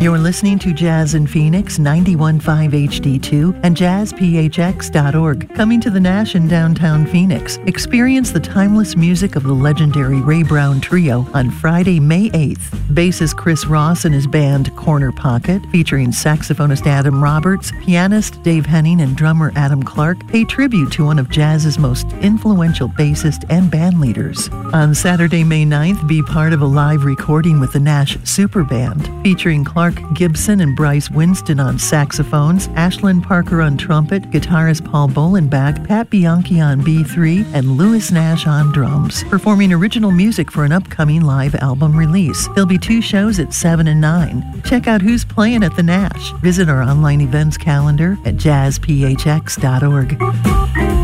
You're listening to Jazz in Phoenix 91.5 HD2 and jazzphx.org. Coming to the Nash in downtown Phoenix. Experience the timeless music of the legendary Ray Brown Trio on Friday, May 8th. Bassist Chris Ross and his band Corner Pocket, featuring saxophonist Adam Roberts, pianist Dave Henning, and drummer Adam Clark, pay tribute to one of jazz's most influential bassists and band leaders. On Saturday, May 9th, be part of a live recording with the Nash Super Band, featuring Clark Gibson and Bryce Winston on saxophones, Ashlyn Parker on trumpet, guitarist Paul Bolenbach, Pat Bianchi on B3, and Louis Nash on drums, performing original music for an upcoming live album release. There'll be 2 shows at 7 and 9. Check out who's playing at the Nash. Visit our online events calendar at jazzphx.org.